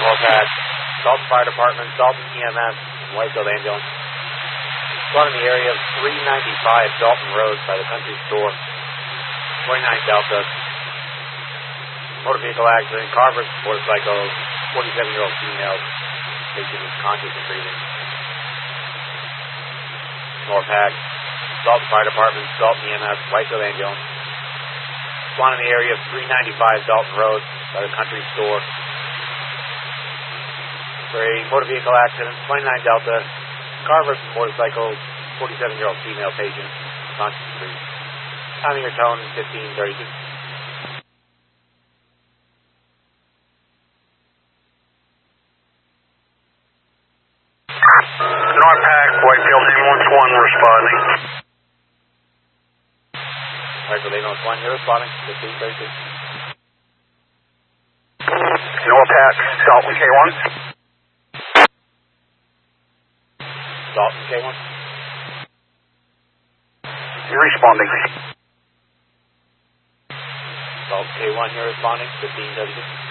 Norpac, Dalton Fire Department, Dalton EMS, and Whitefield Ambulance. One in the area of 395 Dalton Road by the country store. 29 Delta. Motor vehicle accident, car versus motorcycle, 47-year-old female, patient is conscious and breathing. Norpac, Dalton Fire Department, Dalton EMS, Whitefield Ambulance. One in the area of 395 Dalton Road by the country store. For a motor vehicle accident, 29 Delta, car versus motorcycle, 47-year-old female patient, conscious and breathing. Timing your tone, 1532. Norpac, Whitefield Ambulance 1 responding. Whitefield Ambulance 1, you're responding, 1532. Norpac, Dalton K1. Dalton K1. You're responding. Dalton K1, you're responding, 1532.